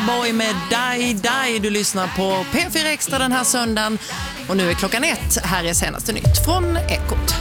Boy med Die Die. Du lyssnar på P4 Extra den här söndagen. Och nu är klockan 1. Här är senaste nytt från Ekot.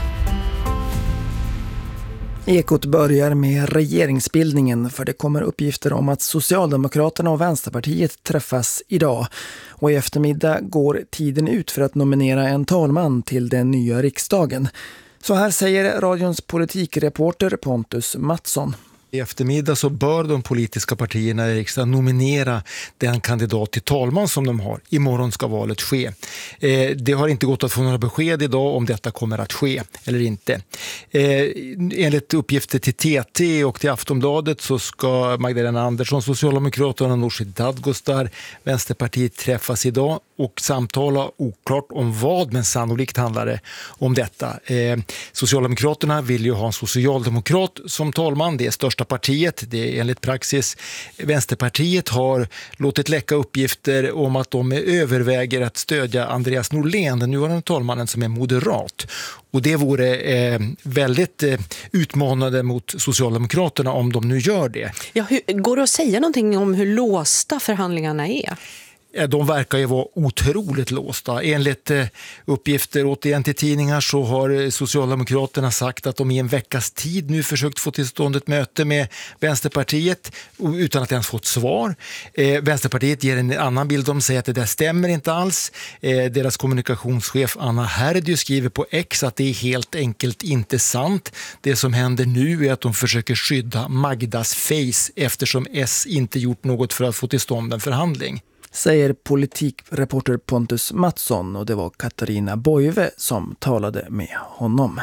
Ekot börjar med regeringsbildningen, för det kommer uppgifter om att Socialdemokraterna och Vänsterpartiet träffas idag. Och i eftermiddag går tiden ut för att nominera en talman till den nya riksdagen. Så här säger radions politikreporter Pontus Mattsson. I eftermiddag så bör de politiska partierna i riksdagen nominera den kandidat till talman som de har. Imorgon ska valet ske. Det har inte gått att få några besked idag om detta kommer att ske eller inte. Enligt uppgifter till TT och till Aftonbladet så ska Magdalena Andersson, Socialdemokraterna, Nooshi Dadgostar, Vänsterpartiet träffas idag och samtala oklart om vad, men sannolikt handlar det om detta. Socialdemokraterna vill ju ha en socialdemokrat som talman, det är största partiet, det är enligt praxis. Vänsterpartiet har låtit läcka uppgifter om att de överväger att stödja Andreas Norlén, den nuvarande talmannen, som är moderat. Och det vore väldigt utmanande mot Socialdemokraterna om de nu gör det. Ja, går det att säga någonting om hur låsta förhandlingarna är? De verkar ju vara otroligt låsta. Enligt uppgifter återigen till tidningar så har Socialdemokraterna sagt att de i en veckas tid nu försökt få till stånd ett möte med Vänsterpartiet utan att ens fått svar. Vänsterpartiet ger en annan bild. De säger att det där stämmer inte alls. Deras kommunikationschef Anna Herdy skriver på X att det är helt enkelt inte sant. Det som händer nu är att de försöker skydda Magdas face eftersom S inte gjort något för att få till stånd en förhandling. Säger politikreporter Pontus Mattsson, och det var Katarina Boive som talade med honom.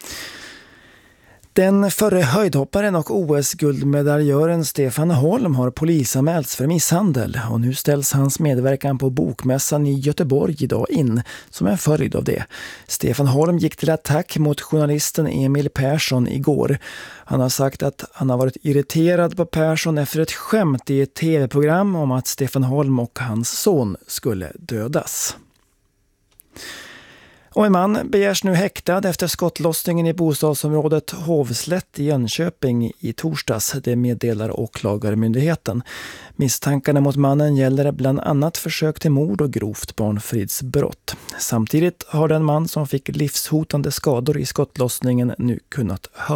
Den förre höjdhopparen och OS-guldmedaljören Stefan Holm har polisanmälts för misshandel, och nu ställs hans medverkan på Bokmässan i Göteborg idag in som en följd av det. Stefan Holm gick till attack mot journalisten Emil Persson igår. Han har sagt att han har varit irriterad på Persson efter ett skämt i ett tv-program om att Stefan Holm och hans son skulle dödas. Och en man begärs nu häktad efter skottlossningen i bostadsområdet Hovslätt i Jönköping i torsdags, det meddelar åklagarmyndigheten. Misstankarna mot mannen gäller bland annat försök till mord och grovt barnfridsbrott. Samtidigt har den man som fick livshotande skador i skottlossningen nu kunnat höra.